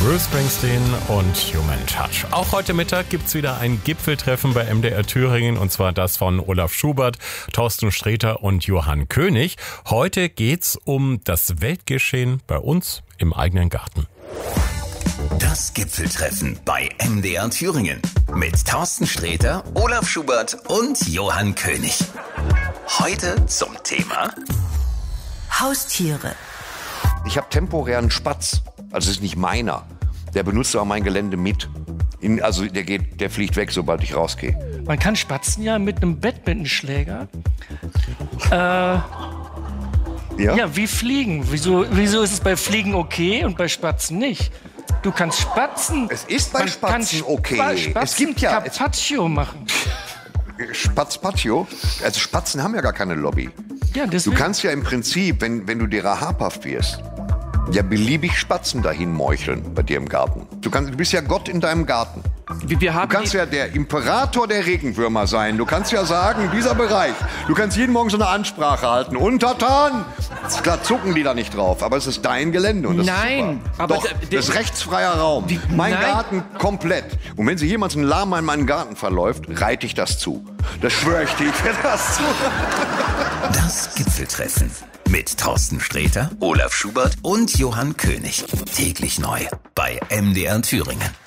Bruce Springsteen und Human Touch. Auch heute Mittag gibt's wieder ein Gipfeltreffen bei MDR Thüringen, und zwar das von Olaf Schubert, Thorsten Sträter und Johann König. Heute geht's um das Weltgeschehen bei uns im eigenen Garten. Das Gipfeltreffen bei MDR Thüringen mit Thorsten Sträter, Olaf Schubert und Johann König. Heute zum Thema Haustiere. Ich habe temporär einen Spatz, also es ist nicht meiner. Der benutzt aber mein Gelände mit. Der fliegt weg, sobald ich rausgehe. Man kann Spatzen ja mit einem Badmintonschläger wie fliegen. Wieso ist es bei Fliegen okay und bei Spatzen nicht? Du kannst Spatzen. Es ist bei Spatzen okay. Spatzen es gibt ja Carpaccio machen. Spatzpatio. Also Spatzen haben ja gar keine Lobby. Ja, deswegen. Du kannst ja im Prinzip, wenn du derer habhaft wirst, ja beliebig Spatzen dahin meucheln bei dir im Garten. Du bist ja Gott in deinem Garten. Du kannst ja der Imperator der Regenwürmer sein. Du kannst ja sagen, dieser Bereich, du kannst jeden Morgen so eine Ansprache halten. Untertan! Klar zucken die da nicht drauf, aber es ist dein Gelände. Und das Nein, ist super. aber doch, das ist rechtsfreier Raum. Mein Garten komplett. Und wenn sich jemand ein Lama in meinen Garten verläuft, reite ich das zu. Das schwöre ich dir, ich werde das zu. das Gipfeltreffen mit Thorsten Sträter, Olaf Schubert und Johann König. Täglich neu bei MDR Thüringen.